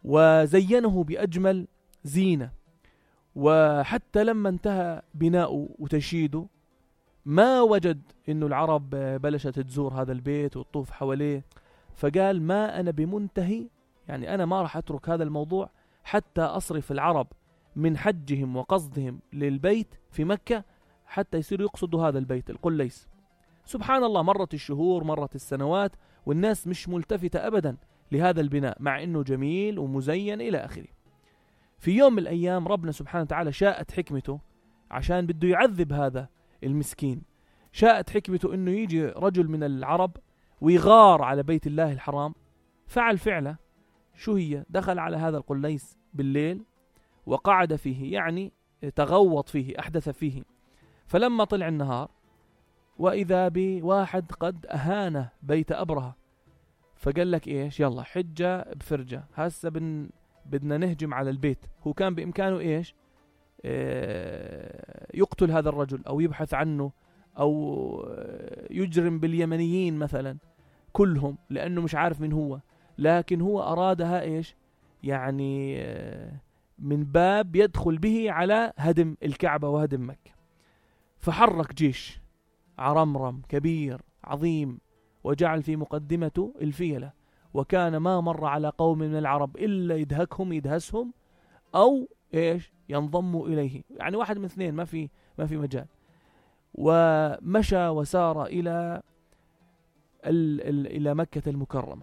وزينه بأجمل زينة. وحتى لما انتهى بناؤه وتشييده ما وجد إنه العرب بلشت تزور هذا البيت وتطوف حواليه، فقال ما أنا بمنتهي، يعني أنا ما راح أترك هذا الموضوع حتى أصرف العرب من حجهم وقصدهم للبيت في مكة حتى يصيروا يقصدوا هذا البيت القليس. سبحان الله، مرت الشهور مرت السنوات والناس مش ملتفتة أبدا لهذا البناء مع أنه جميل ومزين إلى آخره. في يوم من الأيام ربنا سبحانه وتعالى شاءت حكمته عشان بده يعذب هذا المسكين، شاءت حكمته أنه يجي رجل من العرب ويغار على بيت الله الحرام. فعل فعله، شو هي؟ دخل على هذا القليس بالليل وقعد فيه، يعني تغوط فيه، أحدث فيه. فلما طلع النهار وإذا بواحد قد أهانه بيت أبرهة، فقال لك إيش؟ يلا حجة بفرجة، هسه بدنا نهجم على البيت. هو كان بإمكانه إيش؟ يقتل هذا الرجل أو يبحث عنه أو يجرم باليمنيين مثلا كلهم لأنه مش عارف من هو، لكن هو أرادها إيش؟ يعني من باب يدخل به على هدم الكعبة وهدم مكة. فحرك جيش عرمرم كبير عظيم وجعل في مقدمته الفيلة، وكان ما مر على قوم من العرب إلا يدهكهم يدهسهم أو إيش؟ ينضموا إليه، يعني واحد من اثنين، ما في مجال. ومشى وسار إلى مكة المكرمة.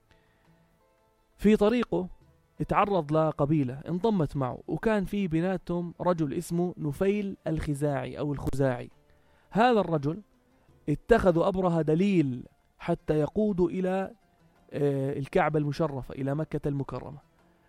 في طريقه اتعرض لقبيلة انضمت معه، وكان في بيناتهم رجل اسمه نفيل الخزاعي أو الخزاعي. هذا الرجل اتخذوا أبرهة دليل حتى يقودوا إلى الكعبة المشرفة، إلى مكة المكرمة.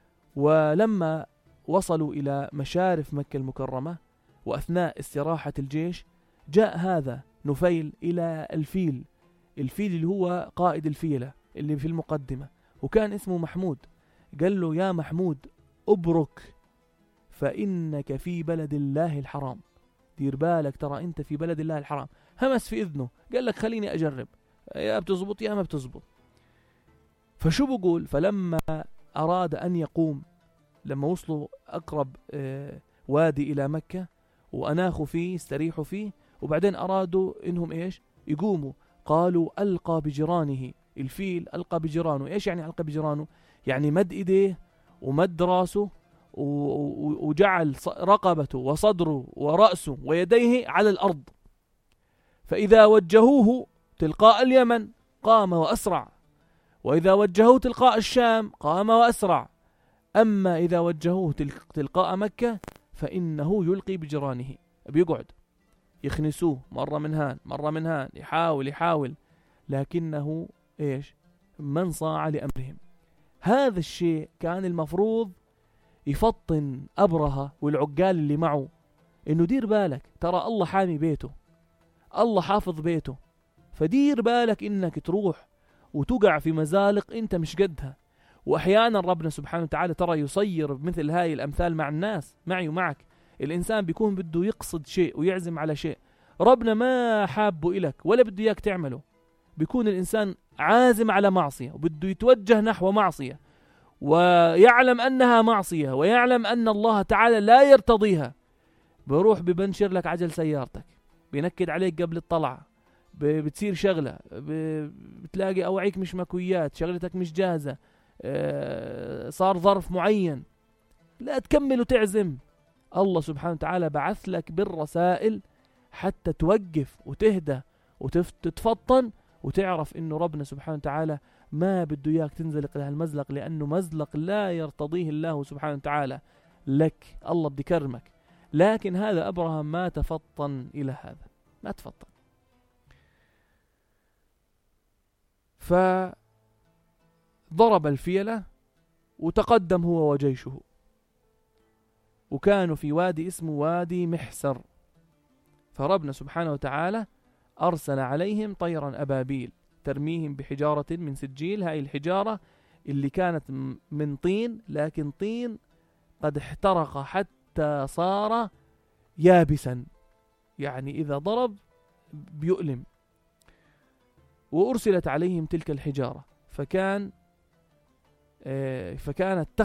ولما وصلوا إلى مشارف مكة المكرمة وأثناء استراحة الجيش جاء هذا نفيل إلى الفيل اللي هو قائد الفيلة اللي في المقدمة، وكان اسمه محمود. قال له يا محمود أبرك فإنك في بلد الله الحرام، دير بالك ترى أنت في بلد الله الحرام. همس في إذنه قال لك خليني أجرب، يا بتزبط يا ما بتزبط. فشو بقول؟ فلما أراد أن يقوم، لما وصلوا أقرب وادي إلى مكة وأناخوا فيه استريحوا فيه، وبعدين أرادوا إنهم إيش؟ يقوموا. قالوا ألقى بجرانه، الفيل ألقى بجرانه. إيش يعني ألقى بجرانه؟ يعني مد إيديه ومد راسه وجعل رقبته وصدره ورأسه ويديه على الأرض، فإذا وجهوه تلقاء اليمن قام وأسرع، وإذا وجهوه تلقاء الشام قام وأسرع، أما إذا وجهوه تلقاء مكة فإنه يلقي بجرانه. بيقعد يخنسوه مرة من هان مرة من هان، يحاول لكنه إيش؟ من صاع لأمرهم. هذا الشيء كان المفروض يفطن أبرهة والعقال اللي معه إنه دير بالك ترى الله حامي بيته، الله حافظ بيته، فدير بالك إنك تروح وتقع في مزالق أنت مش قدها. وأحيانا ربنا سبحانه وتعالى ترى يصير بمثل هاي الأمثال مع الناس، معي ومعك. الإنسان بيكون بده يقصد شيء ويعزم على شيء ربنا ما حابه إلك ولا بده إياك تعمله. بيكون الإنسان عازم على معصية وبده يتوجه نحو معصية ويعلم أنها معصية ويعلم أن الله تعالى لا يرتضيها، بروح ببنشر لك عجل سيارتك، بينكد عليك قبل الطلعة، بتصير شغلة، بتلاقي أوعيك مش مكويات، شغلتك مش جاهزة، صار ظرف معين، لا تكمل وتعزم. الله سبحانه وتعالى بعث لك بالرسائل حتى توقف وتهدى وتتفطن وتعرف إنه ربنا سبحانه وتعالى ما بده إياك تنزلق لهالمزلق، لأنه مزلق لا يرتضيه الله سبحانه وتعالى لك. الله بده يكرمك، لكن هذا أبرهام ما تفطن إلى هذا، ما تفطن. فضرب الفيلة وتقدم هو وجيشه، وكانوا في وادي اسمه وادي محسر. فربنا سبحانه وتعالى أرسل عليهم طيرا أبابيل ترميهم بحجارة من سجيل. هاي الحجارة اللي كانت من طين، لكن طين قد احترق حتى صار يابسا، يعني إذا ضرب بيؤلم. وأرسلت عليهم تلك الحجارة فكانت